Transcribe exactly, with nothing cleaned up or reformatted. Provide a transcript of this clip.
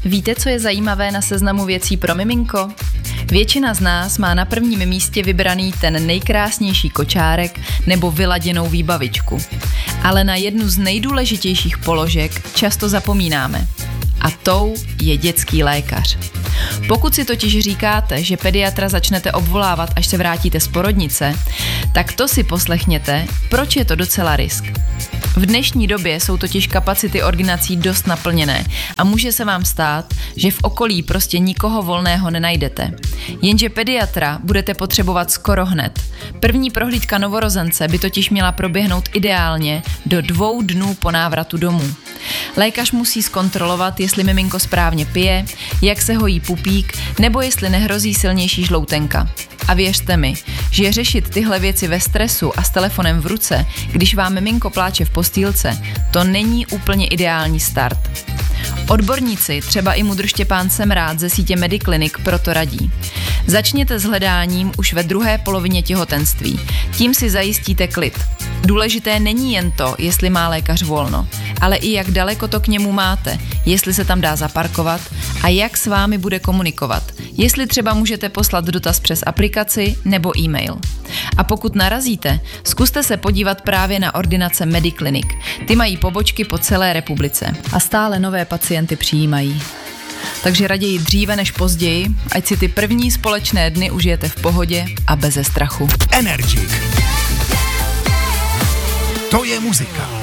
Víte, co je zajímavé na seznamu věcí pro miminko? Většina z nás má na prvním místě vybraný ten nejkrásnější kočárek nebo vyladěnou výbavičku. Ale na jednu z nejdůležitějších položek často zapomínáme. A tou je dětský lékař. Pokud si totiž říkáte, že pediatra začnete obvolávat, až se vrátíte z porodnice, tak to si poslechněte, proč je to docela risk. V dnešní době jsou totiž kapacity ordinací dost naplněné a může se vám stát, že v okolí prostě nikoho volného nenajdete. Jenže pediatra budete potřebovat skoro hned. První prohlídka novorozence by totiž měla proběhnout ideálně do dvou dnů po návratu domů. Lékař musí zkontrolovat, jestli miminko správně pije, jak se hojí pupík, nebo jestli nehrozí silnější žloutenka. A věřte mi, že řešit tyhle věci ve stresu a s telefonem v ruce, když vám miminko pláče v postýlce, to není úplně ideální start. Odborníci, třeba i mudr Štěpán Semrád ze sítě Mediclinic, proto radí. Začněte s hledáním už ve druhé polovině těhotenství. Tím si zajistíte klid. Důležité není jen to, jestli má lékař volno, ale i jak daleko to k němu máte, jestli se tam dá zaparkovat a jak s vámi bude komunikovat, jestli třeba můžete poslat dotaz přes aplikaci nebo e-mail. A pokud narazíte, zkuste se podívat právě na ordinace Mediclinic. Ty mají pobočky po celé republice a stále nové pacienty přijímají. Takže raději dříve než později, ať si ty první společné dny užijete v pohodě a beze strachu. Energik. To je muzika.